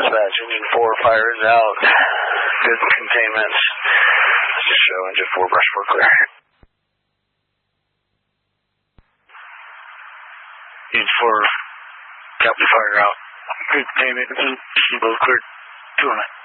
dispatch, engine 4, fire is out. Good containment. Let's just show engine 4, brush 4 clear. Engine 4, captain fire out. Good containment, both cleared. 2 on it.